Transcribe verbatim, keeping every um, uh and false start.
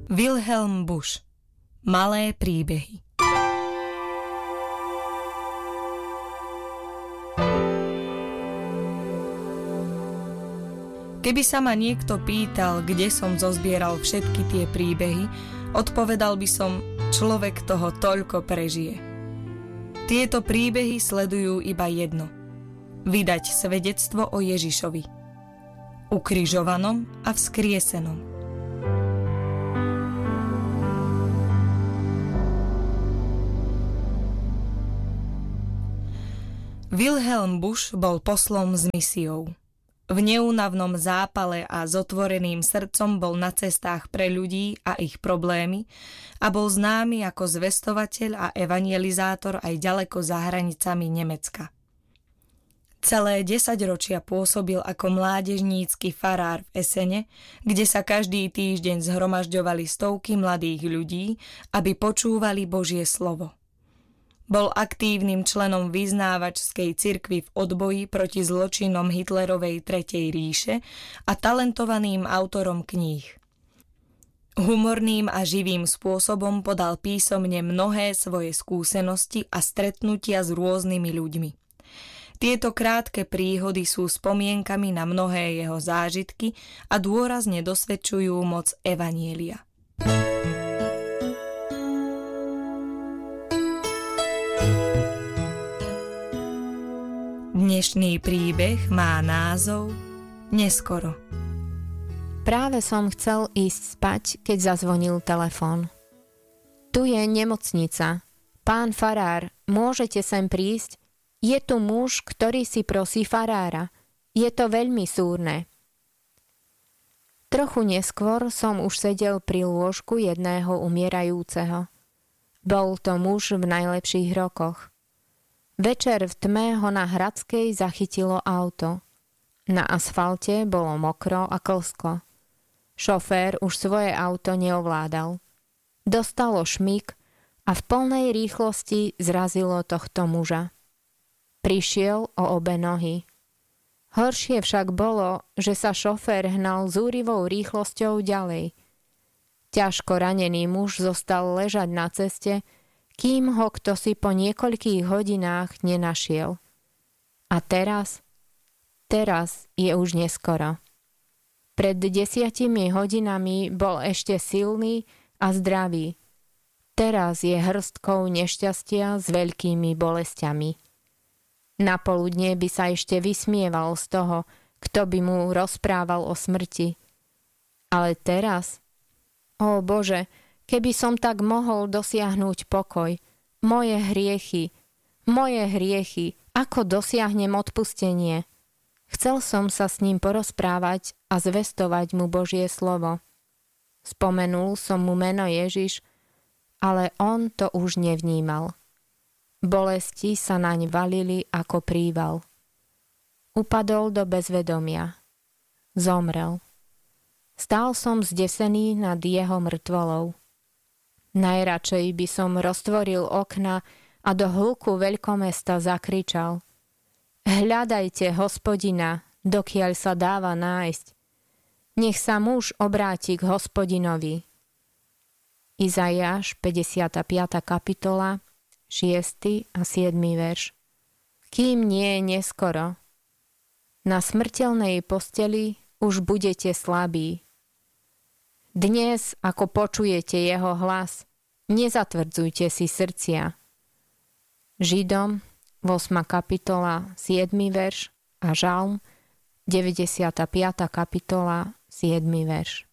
Wilhelm Busch. Malé príbehy. Keby sa ma niekto pýtal, kde som zozbieral všetky tie príbehy, odpovedal by som, človek toho toľko prežije. Tieto príbehy sledujú iba jedno. Vydať svedectvo o Ježišovi. Ukrižovanom a vzkriesenom. Wilhelm Busch bol poslom s misiou. V neúnavnom zápale a s otvoreným srdcom bol na cestách pre ľudí a ich problémy a bol známy ako zvestovateľ a evangelizátor aj ďaleko za hranicami Nemecka. Celé desaťročia pôsobil ako mládežnícky farár v Essene, kde sa každý týždeň zhromažďovali stovky mladých ľudí, aby počúvali Božie slovo. Bol aktívnym členom vyznávačskej cirkvi v odboji proti zločinom Hitlerovej Tretej ríše a talentovaným autorom kníh. Humorným a živým spôsobom podal písomne mnohé svoje skúsenosti a stretnutia s rôznymi ľuďmi. Tieto krátke príhody sú spomienkami na mnohé jeho zážitky a dôrazne dosvedčujú moc evanjelia. Dnešný príbeh má názov Neskoro. Práve som chcel ísť spať, keď zazvonil telefón. Tu je nemocnica. Pán farár, môžete sem prísť? Je tu muž, ktorý si prosí farára. Je to veľmi súrne. Trochu neskôr som už sedel pri lôžku jedného umierajúceho. Bol to muž v najlepších rokoch. Večer v tme ho na Hradskej zachytilo auto. Na asfalte bolo mokro a klzko. Šofér už svoje auto neovládal. Dostalo šmik a v plnej rýchlosti zrazilo tohto muža. Prišiel o obe nohy. Horšie však bolo, že sa šofér hnal zúrivou rýchlosťou ďalej. Ťažko ranený muž zostal ležať na ceste, kým ho kto si po niekoľkých hodinách nenašiel. A teraz? Teraz je už neskoro. Pred desiatimi hodinami bol ešte silný a zdravý. Teraz je hrstkou nešťastia s veľkými bolestiami. Napoludne by sa ešte vysmieval z toho, kto by mu rozprával o smrti. Ale teraz? Ó Bože, keby som tak mohol dosiahnuť pokoj. Moje hriechy, moje hriechy, ako dosiahnem odpustenie? Chcel som sa s ním porozprávať a zvestovať mu Božie slovo. Spomenul som mu meno Ježiš, ale on to už nevnímal. Bolesti sa naň valili ako príval. Upadol do bezvedomia. Zomrel. Stál som zdesený nad jeho mŕtvolou. Najradšej by som roztvoril okna a do hluku veľkomesta zakričal: Hľadajte Hospodina, dokiaľ sa dáva nájsť. Nech sa muž obráti k Hospodinovi. Izaiáš päťdesiata piata kapitola, šiesty a siedmy verš. Kým nie je neskoro. Na smrteľnej posteli už budete slabí. Dnes, ako počujete jeho hlas, nezatvrdzujte si srdcia. Židom, ôsma kapitola, siedmy verš a Žalm, deväťdesiata piata kapitola, siedmy verš.